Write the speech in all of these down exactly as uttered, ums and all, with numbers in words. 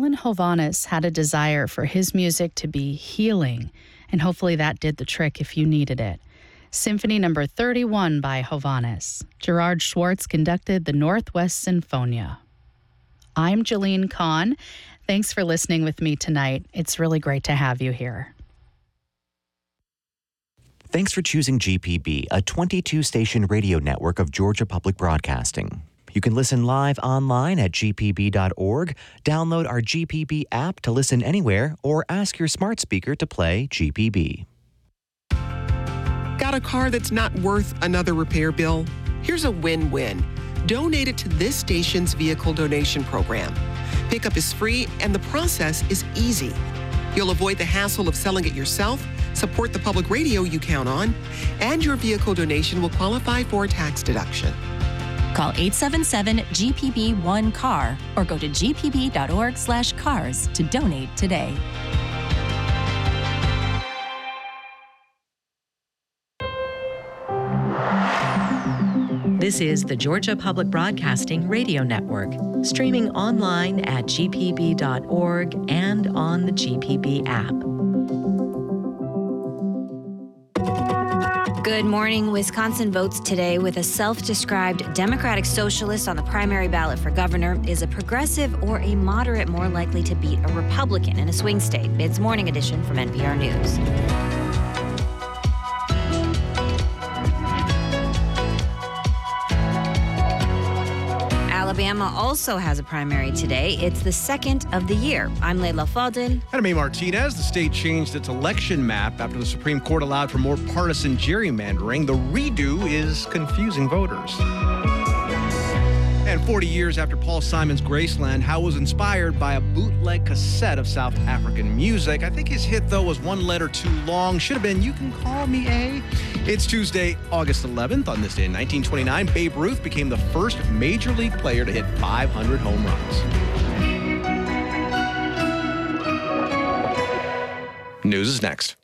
Alan Hovhaness had a desire for his music to be healing, and hopefully that did the trick if you needed it. Symphony number thirty-one by Hovhaness. Gerard Schwartz conducted the Northwest Sinfonia. I'm Jeline Kahn. Thanks for listening with me tonight. It's really great to have you here. Thanks for choosing G P B, a twenty-two station radio network of Georgia Public Broadcasting. You can listen live online at g p b dot org, download our G P B app to listen anywhere, or ask your smart speaker to play G P B. Got a car that's not worth another repair bill? Here's a win-win. Donate it to this station's vehicle donation program. Pickup is free and the process is easy. You'll avoid the hassle of selling it yourself, support the public radio you count on, and your vehicle donation will qualify for a tax deduction. Call eight seven seven G P B one C A R or go to g p b dot org slash cars to donate today. This is the Georgia Public Broadcasting Radio Network, streaming online at g p b dot org and on the G P B app. Good morning. Wisconsin votes today with a self-described Democratic socialist on the primary ballot for governor. Is a progressive or a moderate more likely to beat a Republican in a swing state? It's Morning Edition from N P R News. Alabama also has a primary today. It's the second of the year. I'm Layla Faldin. And I'm A. Martinez. The state changed its election map after the Supreme Court allowed for more partisan gerrymandering. The redo is confusing voters. And forty years after Paul Simon's Graceland, Howe was inspired by a bootleg cassette of South African music. I think his hit, though, was one letter too long. Should have been, "You Can Call Me A." It's Tuesday, August eleventh. On this day in nineteen twenty-nine, Babe Ruth became the first major league player to hit five hundred home runs. News is next.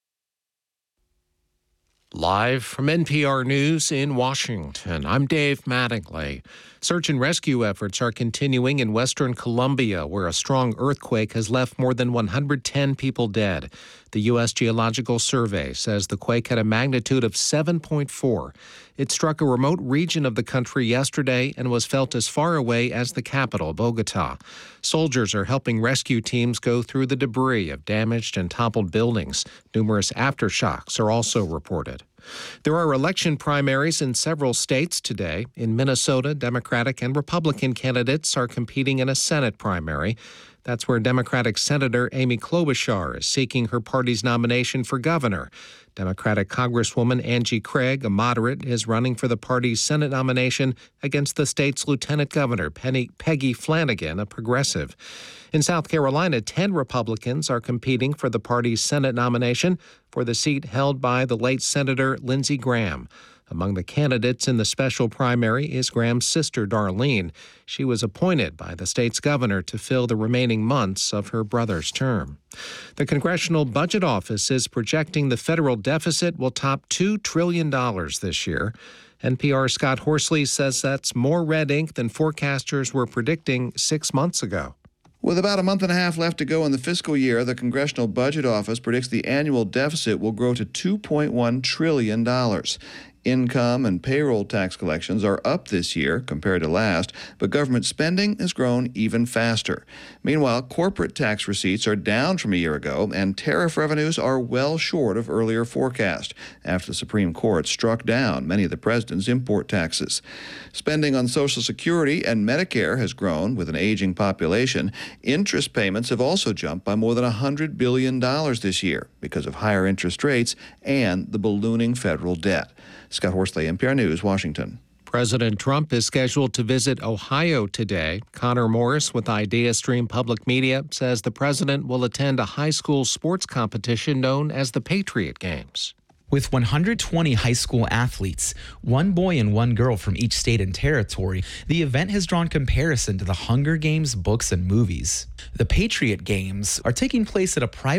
Live from N P R News in Washington, I'm Dave Mattingly. Search and rescue efforts are continuing in western Colombia, where a strong earthquake has left more than one hundred ten people dead. The U S Geological Survey says the quake had a magnitude of seven point four. It struck a remote region of the country yesterday and was felt as far away as the capital, Bogota. Soldiers are helping rescue teams go through the debris of damaged and toppled buildings. Numerous aftershocks are also reported. There are election primaries in several states today. In Minnesota, Democratic and Republican candidates are competing in a Senate primary. That's where Democratic Senator Amy Klobuchar is seeking her party's nomination for governor. Democratic Congresswoman Angie Craig, a moderate, is running for the party's Senate nomination against the state's Lieutenant Governor Penny, Peggy Flanagan, a progressive. In South Carolina, ten Republicans are competing for the party's Senate nomination for the seat held by the late Senator Lindsey Graham. Among the candidates in the special primary is Graham's sister, Darlene. She was appointed by the state's governor to fill the remaining months of her brother's term. The Congressional Budget Office is projecting the federal deficit will top two trillion dollars this year. N P R's Scott Horsley says that's more red ink than forecasters were predicting six months ago. With about a month and a half left to go in the fiscal year, the Congressional Budget Office predicts the annual deficit will grow to two point one trillion dollars. Income and payroll tax collections are up this year compared to last, but government spending has grown even faster. Meanwhile, corporate tax receipts are down from a year ago, and tariff revenues are well short of earlier forecast after the Supreme Court struck down many of the president's import taxes. Spending on Social Security and Medicare has grown with an aging population. Interest payments have also jumped by more than one hundred billion dollars this year because of higher interest rates and the ballooning federal debt. Scott Horsley, N P R News, Washington. President Trump is scheduled to visit Ohio today. Connor Morris with IdeaStream Public Media says the president will attend a high school sports competition known as the Patriot Games. With one hundred twenty high school athletes, one boy and one girl from each state and territory, the event has drawn comparison to the Hunger Games books and movies. The Patriot Games are taking place at a private